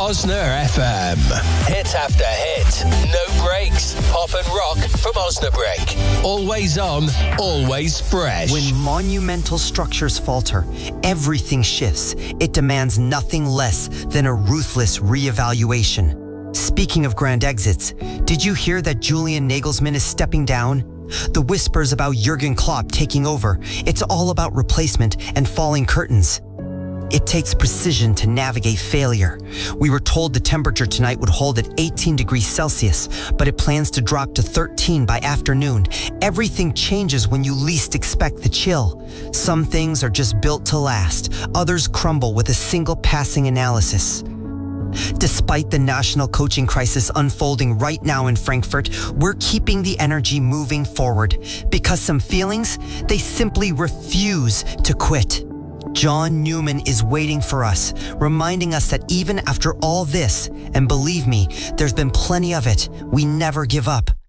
Osna FM. Hit after hit. No breaks. Pop and rock from Osnabrück. Always on, always fresh. When monumental structures falter, everything shifts. It demands nothing less than a ruthless reevaluation. Speaking of grand exits, did you hear that Julian Nagelsmann is stepping down? The whispers about Jurgen Klopp taking over, it's all about replacement and falling curtains. It takes precision to navigate failure. We were told the temperature tonight would hold at 18 degrees Celsius, but it plans to drop to 13 by afternoon. Everything changes when you least expect the chill. Some things are just built to last. Others crumble with a single passing analysis. Despite the national coaching crisis unfolding right now in Frankfurt, we're keeping the energy moving forward because some feelings, they simply refuse to quit. John Newman is waiting for us, reminding us that even after all this, and believe me, there's been plenty of it, we never give up.